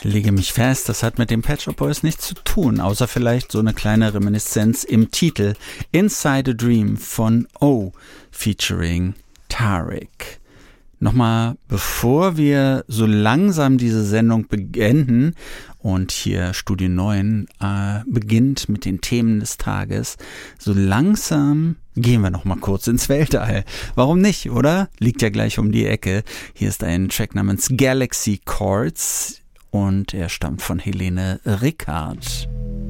Lege mich fest, das hat mit den Pet Shop Boys nichts zu tun, außer vielleicht so eine kleine Reminiszenz im Titel Inside a Dream von O featuring Tarek. Nochmal, bevor wir so langsam diese Sendung beenden und hier Studio 9 beginnt mit den Themen des Tages, so langsam gehen wir nochmal kurz ins Weltall. Warum nicht, oder? Liegt ja gleich um die Ecke. Hier ist ein Track namens Galaxy Chords und er stammt von Helene Rickard.